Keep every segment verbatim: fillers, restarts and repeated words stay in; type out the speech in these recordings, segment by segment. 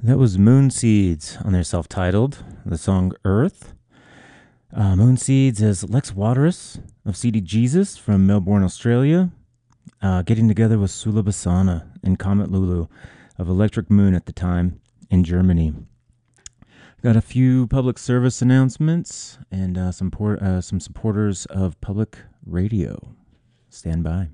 That was Moon Seeds on their self-titled, the song Earth. Uh, Moon Seeds is Lex Waterus of C D Jesus from Melbourne, Australia, uh, getting together with Sula Bassana and Comet Lulu of Electric Moon at the time in Germany. Got a few public service announcements and uh, some, por- uh, some supporters of public radio. Stand by.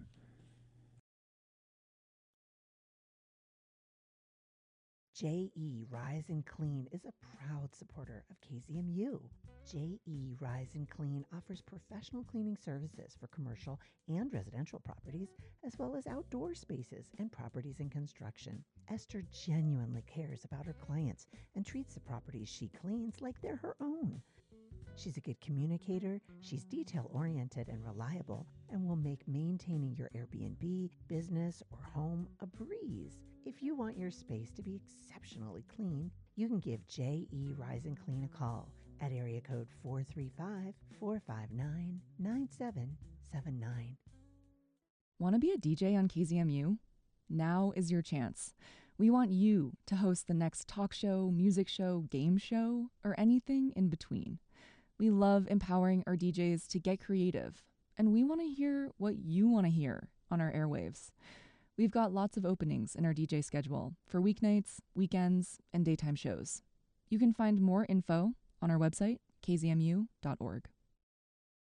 J E Rise and Clean is a proud supporter of K Z M U. J E Rise and Clean offers professional cleaning services for commercial and residential properties, as well as outdoor spaces and properties in construction. Esther genuinely cares about her clients and treats the properties she cleans like they're her own. She's a good communicator, she's detail-oriented and reliable, and will make maintaining your Airbnb, business, or home a breeze. If you want your space to be exceptionally clean, you can give J E Rise and Clean a call at area code four three five, four five nine, nine seven seven nine. Want to be a D J on K Z M U? Now is your chance. We want you to host the next talk show, music show, game show, or anything in between. We love empowering our D Js to get creative, and we want to hear what you want to hear on our airwaves. We've got lots of openings in our D J schedule for weeknights, weekends, and daytime shows. You can find more info on our website, k z m u dot org.